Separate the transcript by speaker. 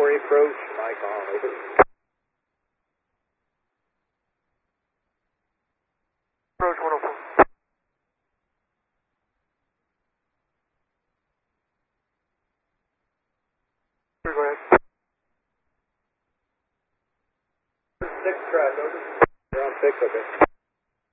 Speaker 1: Preliminary approach, mic on, over.
Speaker 2: Approach 104. Go ahead.
Speaker 1: 6 track, over. You're on 6, okay.